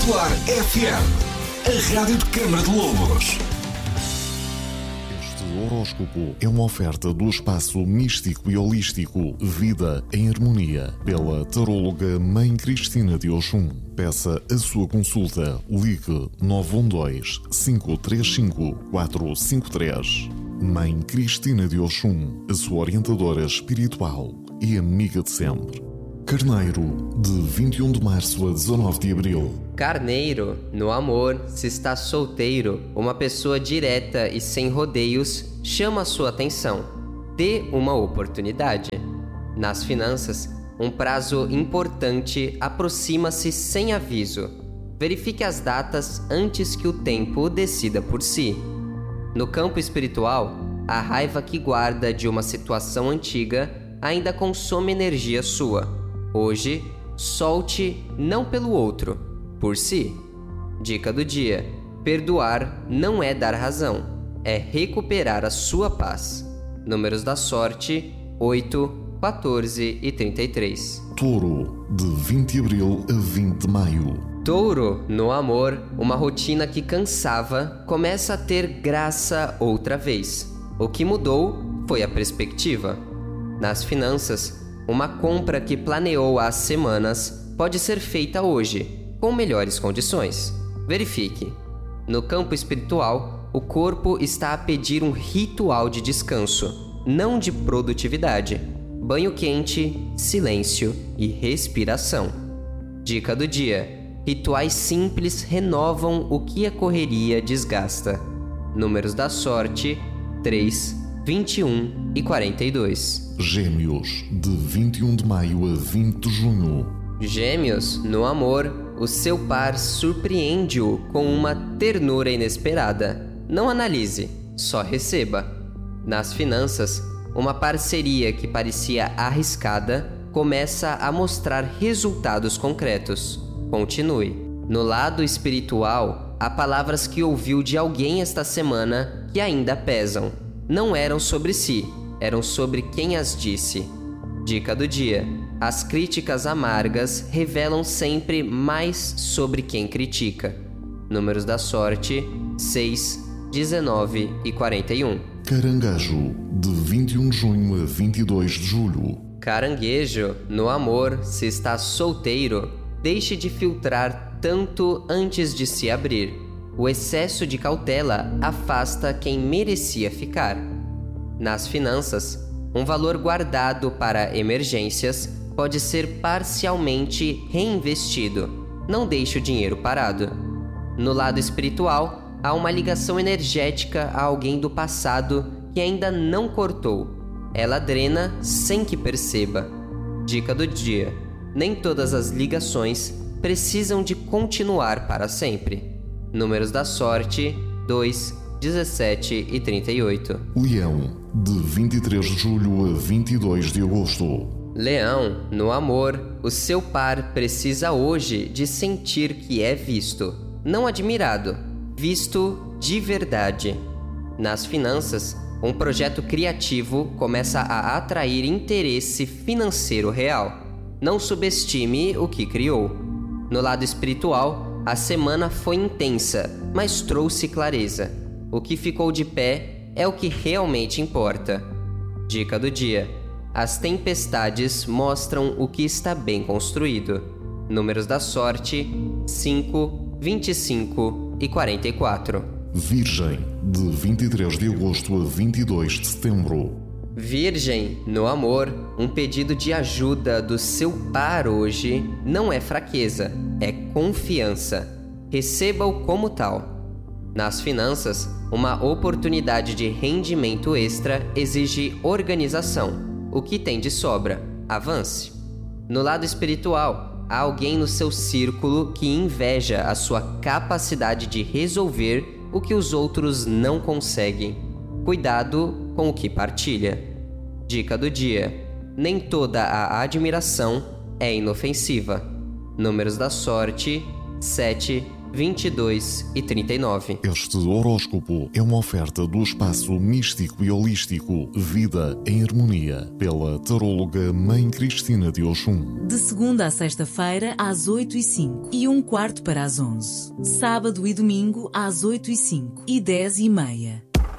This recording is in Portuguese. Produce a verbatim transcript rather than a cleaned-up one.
Popular F M, a rádio de Câmara de Lobos. Este horóscopo é uma oferta do espaço místico e holístico Vida em Harmonia, pela taróloga Mãe Cristina de Oxum. Peça a sua consulta. Ligue nove um dois, cinco três cinco, quatro cinco três. Mãe Cristina de Oxum, a sua orientadora espiritual e amiga de sempre. Carneiro, de vinte e um de março a dezanove de abril. Carneiro, no amor, se está solteiro, uma pessoa direta e sem rodeios chama a sua atenção. Dê uma oportunidade. Nas finanças, um prazo importante aproxima-se sem aviso. Verifique as datas antes que o tempo decida por si. No campo espiritual, a raiva que guarda de uma situação antiga ainda consome energia sua. Hoje, solte não pelo outro, por si. Dica do dia: perdoar não é dar razão, é recuperar a sua paz. Números da sorte: oito, quatorze e trinta e três. Touro, de vinte de abril a vinte de maio. Touro, no amor, uma rotina que cansava começa a ter graça outra vez. O que mudou foi a perspectiva. Nas finanças, uma compra que planeou há semanas pode ser feita hoje, com melhores condições. Verifique. No campo espiritual, o corpo está a pedir um ritual de descanso, não de produtividade. Banho quente, silêncio e respiração. Dica do dia: rituais simples renovam o que a correria desgasta. Números da sorte: três, vinte e um e quarenta e dois. Gêmeos, de vinte e um de maio a vinte de junho. Gêmeos, no amor, o seu par surpreende-o com uma ternura inesperada. Não analise, só receba. Nas finanças, uma parceria que parecia arriscada começa a mostrar resultados concretos. Continue. No lado espiritual, há palavras que ouviu de alguém esta semana que ainda pesam. Não eram sobre si, eram sobre quem as disse. Dica do dia: as críticas amargas revelam sempre mais sobre quem critica. Números da sorte: seis, dezenove e quarenta e um. Caranguejo, de vinte e um de junho a vinte e dois de julho. Caranguejo, no amor, se está solteiro, deixe de filtrar tanto antes de se abrir. O excesso de cautela afasta quem merecia ficar. Nas finanças, um valor guardado para emergências pode ser parcialmente reinvestido. Não deixe o dinheiro parado. No lado espiritual, há uma ligação energética a alguém do passado que ainda não cortou. Ela drena sem que perceba. Dica do dia: nem todas as ligações precisam de continuar para sempre. Números da sorte: dois, dezessete e trinta e oito. Leão, de vinte e três de julho a vinte e dois de agosto. Leão, no amor, o seu par precisa hoje de sentir que é visto, não admirado, visto de verdade. Nas finanças, um projeto criativo começa a atrair interesse financeiro real. Não subestime o que criou. No lado espiritual, a semana foi intensa, mas trouxe clareza. O que ficou de pé é o que realmente importa. Dica do dia: as tempestades mostram o que está bem construído. Números da sorte: cinco, vinte e cinco e quarenta e quatro. Virgem, de vinte e três de agosto a vinte e dois de setembro. Virgem, no amor, um pedido de ajuda do seu par hoje não é fraqueza, é confiança. Receba-o como tal. Nas finanças, uma oportunidade de rendimento extra exige organização. O que tem de sobra? Avance. No lado espiritual, há alguém no seu círculo que inveja a sua capacidade de resolver o que os outros não conseguem. Cuidado com o que partilha. Dica do dia: nem toda a admiração é inofensiva. Números da sorte: sete, vinte e dois e trinta e nove. Este horóscopo é uma oferta do espaço místico e holístico Vida em Harmonia, pela taróloga Mãe Cristina de Oxum. De segunda a sexta-feira, às oito e cinco e um quarto para as onze. Sábado e domingo, às oito e cinco e dez e meia.